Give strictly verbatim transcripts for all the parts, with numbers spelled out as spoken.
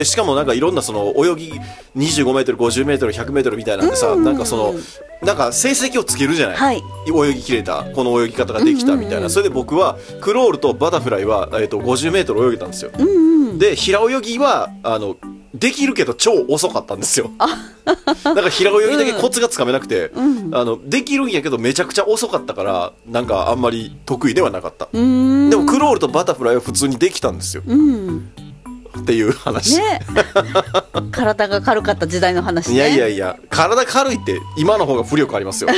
しかもなんかいろんなその泳ぎにじゅうごメートル、ごじゅうメートル、ひゃくメートルみたいなんでさ、なんかそのなんか成績をつけるじゃない、はい、泳ぎきれた、この泳ぎ方ができたみたいな、うんうんうん、それで僕はクロールとバタフライは、えー、とごじゅうメートル泳げたんですよ、うんうん、で平泳ぎはあのできるけど超遅かったんですよだから平泳ぎだけコツがつかめなくて、うん、あのできるんやけどめちゃくちゃ遅かったからなんかあんまり得意ではなかった。でもクロールとバタフライは普通にできたんですよ、うんっていう話、ね、 体が軽かった時代の話ね。 いやいやいや、体軽いって今の方が浮力ありますよ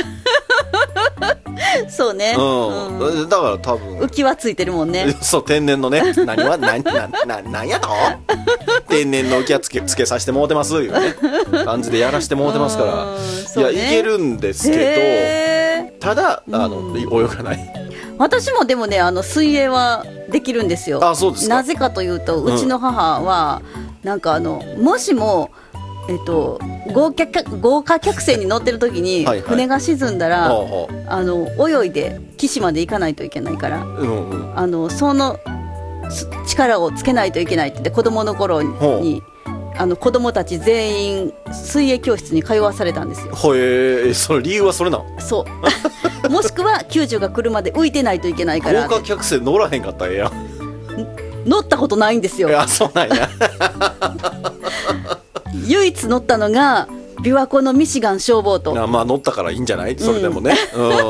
そうね、 うんうん、だから多分浮き輪ついてるもんね。 そう天然のね何は何なななんやと天然の浮き輪つけつけさせてもうてますいうね感じでやらしてもうてますから、ね、いやいけるんですけど、ただあの、うん、泳がない。 私もでもねあの水泳はできるんですよ。 あ、そうですか。 なぜかというとうちの母は、うん、なんかあのもしも、えっと、豪華客、豪華客船に乗ってる時に船が沈んだら、はいはい、あの泳いで岸まで行かないといけないから、うんうん、あのその力をつけないといけないって言って子供の頃にあの子供たち全員水泳教室に通わされたんですよ。 へえ、その理由はそれなの？ そうもしくは救助が来るまで浮いてないといけないから豪華客船乗らへんかったらええやん。 乗ったことないんですよ。 いや、そうなんや唯一乗ったのが琵琶湖のミシガン消防と。 あ、まあ乗ったからいいんじゃない、それでもね、うんうん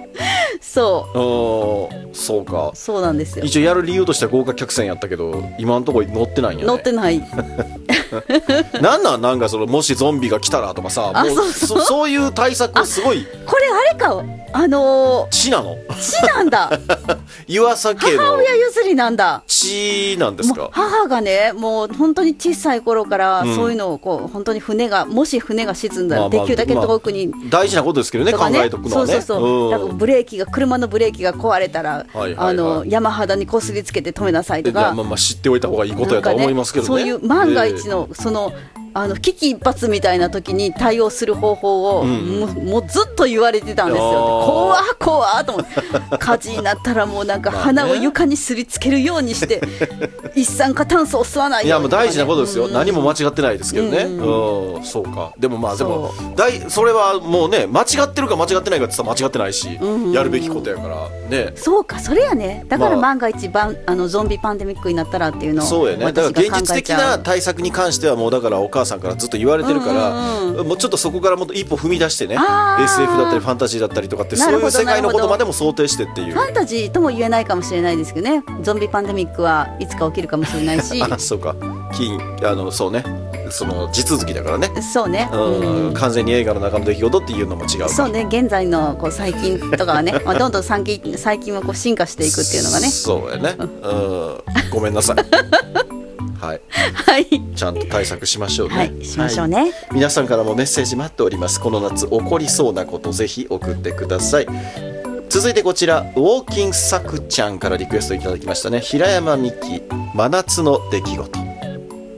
そうそうか、 そうなんですよ。 一応やる理由としては豪華客船やったけど今のところ乗ってないんやね。 乗ってないなんなんなんかそのもしゾンビが来たらとかさ、もう そ, そ, そういう対策すごい。 これあれか、あのー、 血なの？ 血なんだ湯浅家の母親譲りなんだ。 血なんですか？ 母がねもう本当に小さい頃からそういうのをこう、うん、本当に船がもし船が沈んだら、まあまあ、できるだけ遠くに、まあ、 大事なことですけどね、考えとくのはね。そうそうそう、 うん、だからブレーキが車のブレーキが壊れたら、はいはいはい、あの山肌にこすりつけて止めなさいとか、 まあまあ知っておいた方がいいことやと思いますけどね。 そういう万が一の、えー、そのあの危機一髪みたいな時に対応する方法を、うん、も, もうずっと言われてたんですよ。怖っ怖っと思って火事になったらもうなんか鼻を床にすりつけるようにして一酸化炭素を吸わないように、ね、いやもう大事なことですよ、うん、何も間違ってないですけどね、うんうん、そうか。でもまあでもだいそれはもうね間違ってるか間違ってないかって言ったら間違ってないし、うんうん、やるべきことやからね。 そうか、それやね。だから万が一、まあ、あのゾンビパンデミックになったらっていうのをそうやね。だから現実的な対策に関してはもうだからお母さんからずっと言われてるから、うんうん、もうちょっとそこからもっと一歩踏み出してね、 エスエフ だったりファンタジーだったりとかってそういう世界のことまでも想定してっていう。 ファンタジーとも言えないかもしれないですけどね、ゾンビパンデミックはいつか起きるかもしれないしあ、そうか、金あのそうね、その地続きだからね。 そうね、 うん、完全に映画の中の出来事っていうのも違う。 そうね、現在のこう最近とかはねまあどんどん最近最近はこう進化していくっていうのがね。 そうやね、うん、ごめんなさいはい、 はい、 ちゃんと対策しましょうね。 はい、しましょうね、はい、 皆さんからもメッセージ待っております。この夏起こりそうなことぜひ送ってください。続いてこちらウォーキンさくちゃんからリクエストいただきましたね。平山美希真夏の出来事。